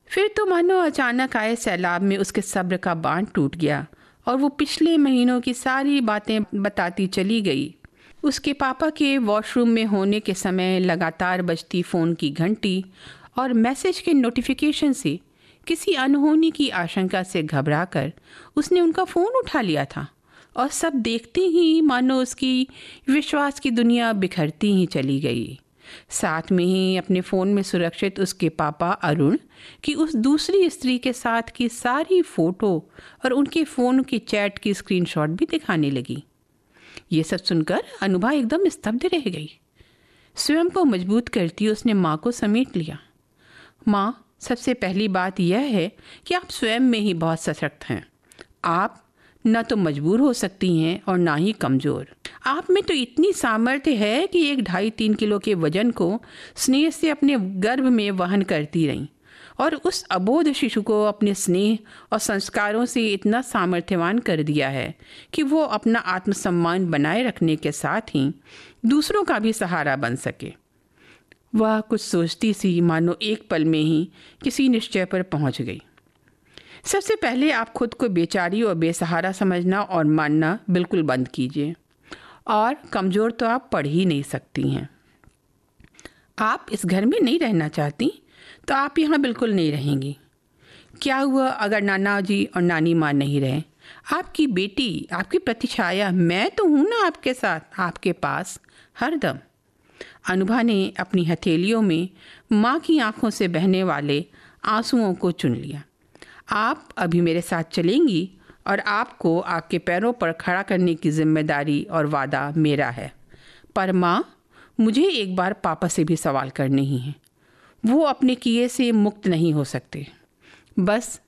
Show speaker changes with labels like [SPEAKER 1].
[SPEAKER 1] फिर तो मानो अचानक आए सैलाब में उसके सब्र का बांध टूट गया और वो पिछले महीनों की सारी बातें बताती चली गई। उसके पापा के वॉशरूम में होने के समय लगातार बजती फ़ोन की घंटी और मैसेज के नोटिफिकेशन से किसी अनहोनी की आशंका से घबराकर उसने उनका फ़ोन उठा लिया था और सब देखते ही मानो उसकी विश्वास की दुनिया बिखरती ही चली गई। साथ में ही अपने फ़ोन में सुरक्षित उसके पापा अरुण की उस दूसरी स्त्री के साथ की सारी फ़ोटो और उनके फ़ोन की चैट की स्क्रीनशॉट भी दिखाने लगी। ये सब सुनकर अनुभा एकदम स्तब्ध रह गई। स्वयं को मजबूत करती उसने माँ को समेट लिया। माँ, सबसे पहली बात यह है कि आप स्वयं में ही बहुत सशक्त हैं। आप न तो मजबूर हो सकती हैं और ना ही कमज़ोर। आप में तो इतनी सामर्थ्य है कि 2.5-3 किलो के वजन को स्नेह से अपने गर्भ में वहन करती रहीं और उस अबोध शिशु को अपने स्नेह और संस्कारों से इतना सामर्थ्यवान कर दिया है कि वो अपना आत्मसम्मान बनाए रखने के साथ ही दूसरों का भी सहारा बन सके। वह कुछ सोचती सी मानो एक पल में ही किसी निश्चय पर पहुंच गई। सबसे पहले आप खुद को बेचारी और बेसहारा समझना और मानना बिल्कुल बंद कीजिए। और कमज़ोर तो आप पढ़ ही नहीं सकती हैं। आप इस घर में नहीं रहना चाहती तो आप यहाँ बिल्कुल नहीं रहेंगी। क्या हुआ अगर नाना जी और नानी माँ नहीं रहे? आपकी बेटी, आपकी प्रतिछाया, मैं तो हूँ ना आपके साथ, आपके पास हरदम। अनुभा ने अपनी हथेलियों में माँ की आंखों से बहने वाले आंसुओं को चुन लिया। आप अभी मेरे साथ चलेंगी और आपको आपके पैरों पर खड़ा करने की जिम्मेदारी और वादा मेरा है। पर माँ, मुझे एक बार पापा से भी सवाल करने ही हैं। वो अपने किए से मुक्त नहीं हो सकते। बस